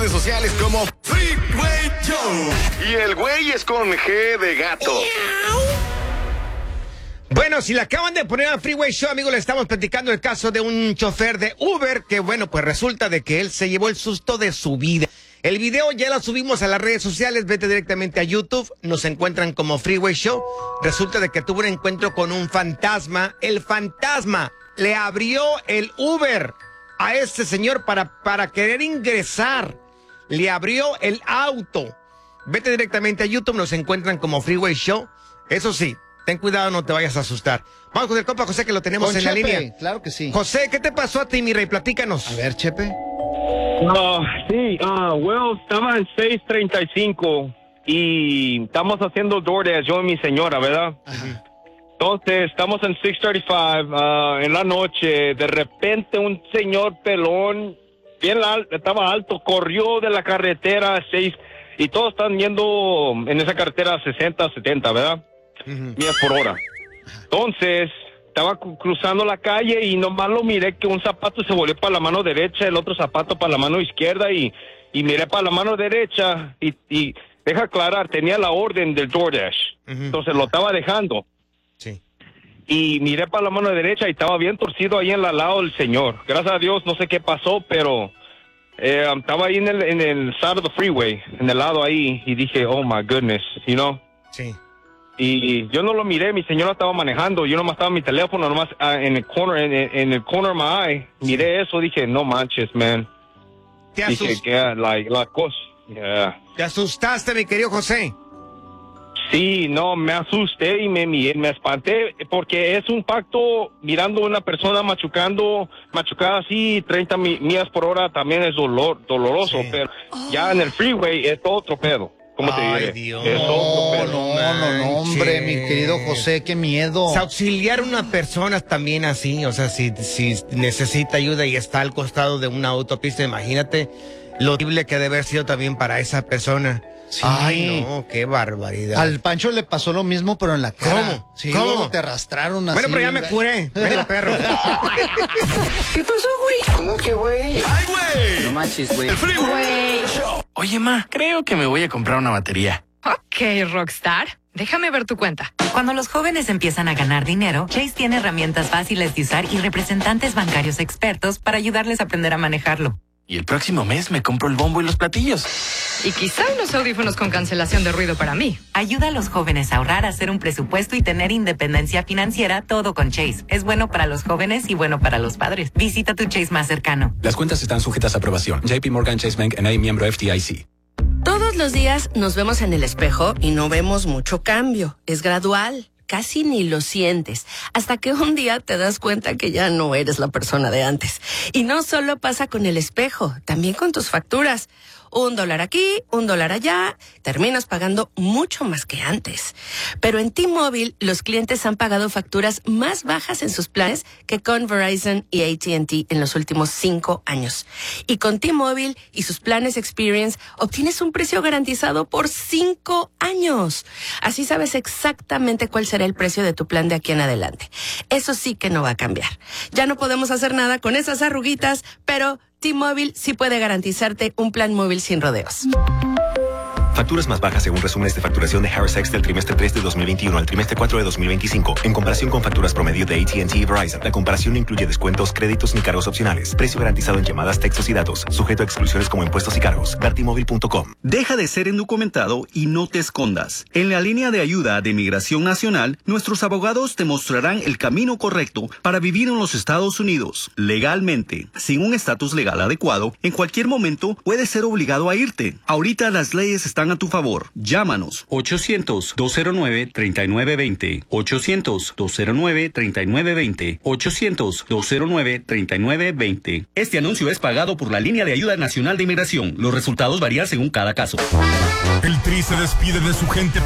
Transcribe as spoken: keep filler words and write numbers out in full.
redes sociales como Freeway Show. Y el güey es con G de gato. Bueno, si le acaban de poner a Freeway Show, amigos, le estamos platicando el caso de un chofer de Uber que, bueno, pues resulta de que él se llevó el susto de su vida. El video ya lo subimos a las redes sociales, vete directamente a YouTube, nos encuentran como Freeway Show. Resulta de que tuvo un encuentro con un fantasma. El fantasma le abrió el Uber a este señor para, para querer ingresar. Le abrió el auto. Vete directamente a YouTube, nos encuentran como Freeway Show. Eso sí, ten cuidado, no te vayas a asustar. Vamos con el compa José, que lo tenemos con en Chepe, la línea. Claro que sí. José, ¿qué te pasó a ti, mi rey? Platícanos. A ver, Chepe. Uh, sí, uh, well, estaba en seis treinta y cinco y estamos haciendo DoorDash, yo y mi señora, ¿verdad? Ajá. Entonces, estamos en seis treinta y cinco uh, en la noche. De repente, un señor pelón, bien alto, estaba alto, corrió de la carretera a seis y todos están yendo en esa carretera a sesenta, setenta, ¿verdad? Uh-huh. Millas por hora. Entonces, estaba cruzando la calle y nomás lo miré que un zapato se volvió para la mano derecha, el otro zapato para la mano izquierda y, y miré para la mano derecha y, y deja aclarar, tenía la orden del DoorDash. Uh-huh. Entonces lo estaba dejando. Sí. Y miré para la mano derecha y estaba bien torcido ahí en el lado del señor. Gracias a Dios, no sé qué pasó, pero eh, estaba ahí en el, en el side of the freeway, en el lado ahí, y dije, oh my goodness, you know? Sí. Y yo no lo miré, mi señora estaba manejando, yo nomás estaba en mi teléfono, nomás uh, en el corner, en, en el corner of my eye, miré eso, dije, no manches, man. ¿Te, dije, asust... que, like, la cosa, yeah. ¿Te asustaste, mi querido José? Sí, no, me asusté y me, me, me espanté porque es un pacto mirando a una persona machucando, machucada así, treinta millas por hora también es dolor, doloroso, sí. Pero oh. Ya en el freeway es otro pedo. ¿Cómo te Ay, diré? Dios. Es otro pedo. No, no, no, hombre, mi querido José, qué miedo. O sea, auxiliar a una persona también así, o sea, si, si necesita ayuda y está al costado de una autopista, imagínate lo horrible que debe haber sido también para esa persona. Sí. Ay, no, qué barbaridad. Al Pancho le pasó lo mismo, pero en la cara. ¿Cómo? Sí, ¿Cómo? luego te arrastraron así. Bueno, pero ya me curé. Venga, perro. ¿Qué pasó, güey? ¿Cómo que, güey? ¡Ay, güey! No manches, güey. El Freeway Show. Oye, ma, creo que me voy a comprar una batería. Ok, Rockstar. Déjame ver tu cuenta. Cuando los jóvenes empiezan a ganar dinero, Chase tiene herramientas fáciles de usar y representantes bancarios expertos para ayudarles a aprender a manejarlo. Y el próximo mes me compro el bombo y los platillos. Y quizá unos audífonos con cancelación de ruido para mí. Ayuda a los jóvenes a ahorrar, a hacer un presupuesto y tener independencia financiera, todo con Chase. Es bueno para los jóvenes y bueno para los padres. Visita tu Chase más cercano. Las cuentas están sujetas a aprobación. J P Morgan Chase Bank N A, miembro F D I C. Todos los días nos vemos en el espejo y no vemos mucho cambio. Es gradual. Casi ni lo sientes, hasta que un día te das cuenta que ya no eres la persona de antes. Y no solo pasa con el espejo, también con tus facturas. Un dólar aquí, un dólar allá, terminas pagando mucho más que antes. Pero en T-Mobile, los clientes han pagado facturas más bajas en sus planes que con Verizon y A T and T en los últimos cinco años. Y con T-Mobile y sus planes Experience, obtienes un precio garantizado por cinco años. Así sabes exactamente cuál será el precio de tu plan de aquí en adelante. Eso sí que no va a cambiar. Ya no podemos hacer nada con esas arruguitas, pero T-Mobile sí puede garantizarte un plan móvil sin rodeos. Facturas más bajas según resúmenes de facturación de Harris X del trimestre tres de dos mil veintiuno al trimestre cuatro de dos mil veinticinco. En comparación con facturas promedio de A T and T y Verizon, la comparación no incluye descuentos, créditos ni cargos opcionales. Precio garantizado en llamadas, textos y datos. Sujeto a exclusiones como impuestos y cargos. ver t mobile punto com. Deja de ser indocumentado y no te escondas. En la línea de ayuda de Migración Nacional, nuestros abogados te mostrarán el camino correcto para vivir en los Estados Unidos. Legalmente, sin un estatus legal adecuado, en cualquier momento puedes ser obligado a irte. Ahorita las leyes están a tu favor. Llámanos ochocientos, dos cero nueve, treinta y nueve veinte, ochocientos, dos cero nueve, treinta y nueve veinte, ochocientos, dos cero nueve, treinta y nueve veinte. Este anuncio es pagado por la Línea de Ayuda Nacional de Inmigración. Los resultados varían según cada caso. El Tri se despide de su gente